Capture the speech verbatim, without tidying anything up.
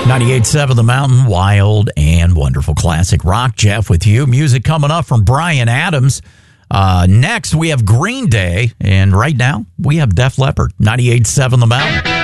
ninety-eight point seven The Mountain, wild and wonderful classic rock. Jeff with you. Music coming up from Bryan Adams. Uh, next, we have Green Day. And right now, we have Def Leppard. ninety-eight point seven The Mountain.